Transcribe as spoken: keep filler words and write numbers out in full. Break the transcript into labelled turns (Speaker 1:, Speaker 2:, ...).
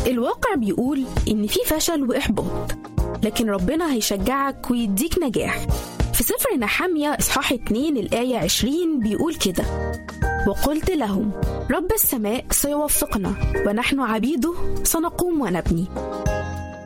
Speaker 1: الواقع بيقول إن في فشل وإحباط، لكن ربنا هيشجعك ويديك نجاح. في سفر نحمية إصحاح اتنين الآية عشرين بيقول كده: وقلت لهم رب السماء سيوفقنا ونحن عبيده سنقوم ونبني.